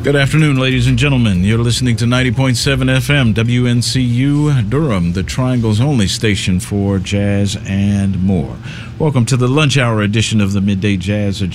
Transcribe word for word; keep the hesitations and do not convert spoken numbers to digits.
Good afternoon, ladies and gentlemen. You're listening to ninety point seven F M, W N C U Durham, the Triangle's only station for jazz and more. Welcome to the lunch hour edition of the Midday Jazz